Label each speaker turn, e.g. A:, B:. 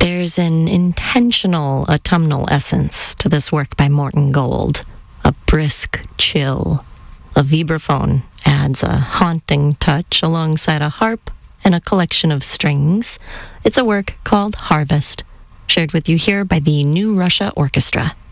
A: There's an intentional autumnal essence to this work by Morton Gold, a brisk chill. A vibraphone adds a haunting touch alongside a harp and a collection of strings. It's a work called Harvest, shared with you here by the New Russia Orchestra.